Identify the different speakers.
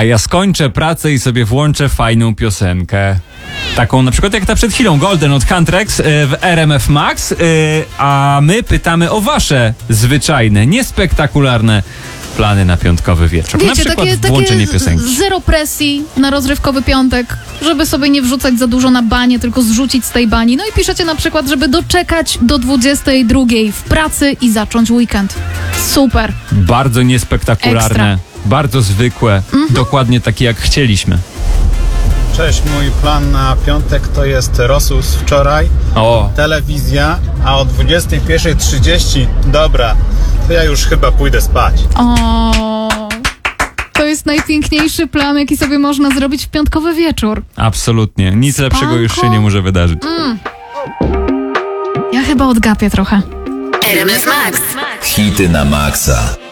Speaker 1: A ja skończę pracę i sobie włączę fajną piosenkę. Taką na przykład jak ta przed chwilą, Golden od Countrex w RMF Max. A my pytamy o wasze zwyczajne, niespektakularne plany na piątkowy wieczór.
Speaker 2: Wiecie,
Speaker 1: na przykład włączenie piosenki.
Speaker 2: Zero presji na rozrywkowy piątek, żeby sobie nie wrzucać za dużo na banie, tylko zrzucić z tej bani. No i piszecie na przykład, żeby doczekać do 22 w pracy i zacząć weekend. Super.
Speaker 1: Bardzo niespektakularne, bardzo zwykłe, dokładnie takie jak chcieliśmy.
Speaker 3: Cześć, mój plan na piątek to jest rosół z wczoraj, telewizja, a o 21:30, dobra, to ja już chyba pójdę spać.
Speaker 2: To jest najpiękniejszy plan, jaki sobie można zrobić w piątkowy wieczór.
Speaker 1: Absolutnie, nic lepszego już się nie może wydarzyć.
Speaker 2: Ja chyba odgapię trochę.
Speaker 4: RMF Max. Hity na maksa.